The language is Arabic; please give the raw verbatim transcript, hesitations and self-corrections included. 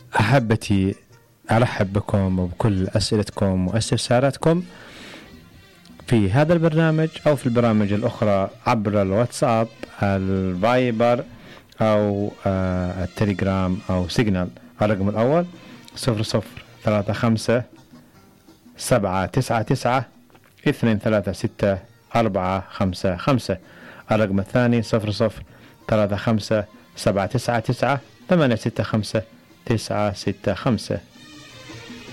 أحبتي، أرحب بكم وبكل أسئلتكم واستفساراتكم في هذا البرنامج أو في البرامج الأخرى عبر الواتساب، الفايبر أو آه التليجرام أو سيجنال. الرقم الأول صفر صفر ثلاثة خمسة سبعة تسعة تسعة اثنين ثلاثة ستة أربعة خمسة خمسة. الرقم الثاني صفر صفر ثلاثة خمسة سبعة تسعة تسعة ثمانية ستة خمسة تسعة ستة خمسة.